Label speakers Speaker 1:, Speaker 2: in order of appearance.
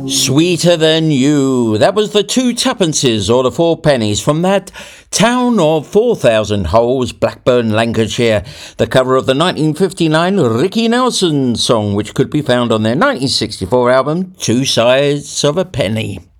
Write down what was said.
Speaker 1: Sweeter Than You. That was the two tuppences or the four pennies from that town of 4,000 holes, Blackburn, Lancashire. The cover of the 1959 Ricky Nelson song, which could be found on their 1964 album, Two Sides of a Penny.